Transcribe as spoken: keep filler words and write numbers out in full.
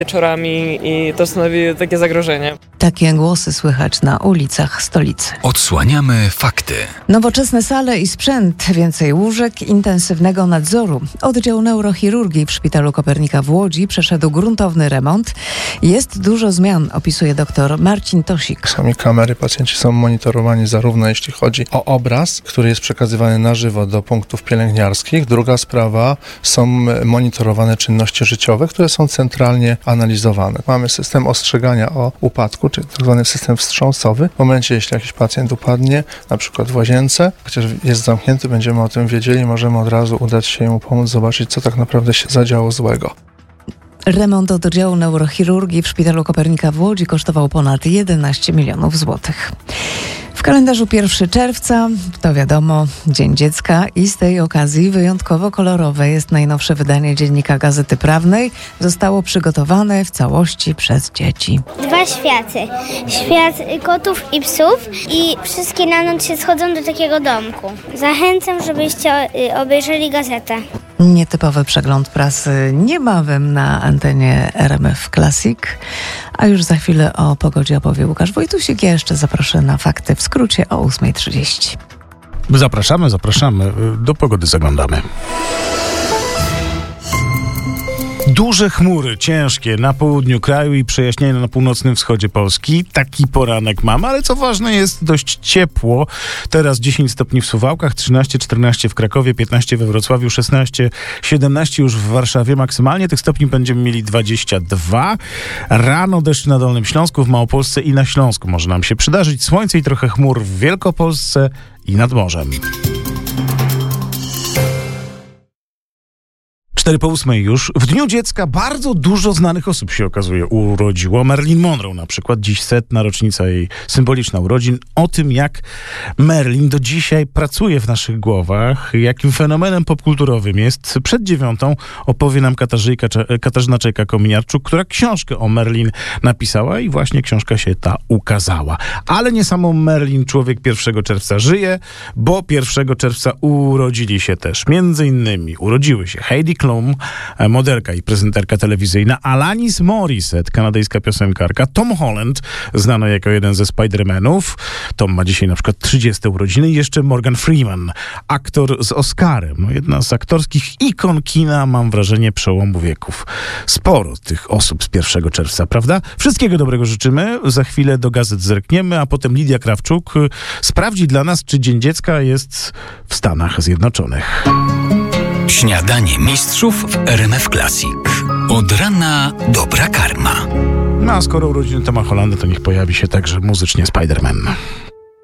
wieczorami i to stanowi takie zagrożenie. Takie głosy słychać na ulicach stolicy. Odsłaniamy fakty. Nowoczesne sale i sprzęt, więcej łóżek, intensywnego nadzoru. Oddział neurochirurgii w Szpitalu Kopernika w Łodzi przeszedł gruntowny remont. Jest dużo zmian, opisuje dr Marcin Tosik. Sami kamery, pacjenci są monitorowani zarówno jeśli chodzi o obraz, który jest przekazywany na żywo do punktów pielęgniarskich. Druga sprawa, są monitorowane czynności życiowe, które są centralnie analizowane. Mamy system ostrzegania o upadku, czyli tak zwany system wstrząsowy. W momencie, jeśli jakiś pacjent upadnie, na przykład w łazience, chociaż jest zamknięty, będziemy o tym wiedzieli, możemy od razu udać się mu pomóc, zobaczyć, co tak naprawdę się zadziało złego. Remont oddziału neurochirurgii w Szpitalu Kopernika w Łodzi kosztował ponad jedenaście milionów złotych. W kalendarzu pierwszego czerwca, to wiadomo, Dzień Dziecka i z tej okazji wyjątkowo kolorowe jest najnowsze wydanie dziennika Gazety Prawnej. Zostało przygotowane w całości przez dzieci. Dwa światy. Świat kotów i psów i wszystkie na noc się schodzą do takiego domku. Zachęcam, żebyście obejrzeli gazetę. Nietypowy przegląd prasy niebawem na antenie R M F Classic. A już za chwilę o pogodzie opowie Łukasz Wojtusik. Ja jeszcze zaproszę na fakty w skrócie o ósma trzydzieści. Zapraszamy, zapraszamy. Do pogody zaglądamy. Duże chmury, ciężkie na południu kraju i przejaśnienia na północnym wschodzie Polski. Taki poranek mamy, ale co ważne, jest dość ciepło. Teraz dziesięć stopni w Suwałkach, trzynaście czternaście w Krakowie, piętnaście we Wrocławiu, szesnaście siedemnaście już w Warszawie maksymalnie. Tych stopni będziemy mieli dwadzieścia dwa. Rano deszcz na Dolnym Śląsku, w Małopolsce i na Śląsku może nam się przydarzyć. Słońce i trochę chmur w Wielkopolsce i nad morzem. Cztery po ósmej już. W Dniu Dziecka bardzo dużo znanych osób się okazuje urodziło. Marilyn Monroe na przykład. Dziś setna rocznica jej symboliczna urodzin. O tym, jak Marilyn do dzisiaj pracuje w naszych głowach, jakim fenomenem popkulturowym jest. Przed dziewiątą opowie nam Katarzyjka, Katarzyna Czajka-Kominiarczuk, która książkę o Marilyn napisała i właśnie książka się ta ukazała. Ale nie samą Marilyn człowiek pierwszego czerwca żyje, bo pierwszego czerwca urodzili się też między innymi urodziły się Heidi Klum, modelka i prezenterka telewizyjna, Alanis Morissette, kanadyjska piosenkarka, Tom Holland, znany jako jeden ze Spider-Manów. Tom ma dzisiaj na przykład trzydzieste urodziny i jeszcze Morgan Freeman, aktor z Oscarem. No, jedna z aktorskich ikon kina, mam wrażenie, przełomu wieków. Sporo tych osób z pierwszego czerwca, prawda? Wszystkiego dobrego życzymy. Za chwilę do gazet zerkniemy, a potem Lidia Krawczuk sprawdzi dla nas, czy Dzień Dziecka jest w Stanach Zjednoczonych. Śniadanie mistrzów w R M F Classic. Od rana dobra karma. No a skoro urodziny Toma Hollanda, to niech pojawi się także muzycznie Spider-Man.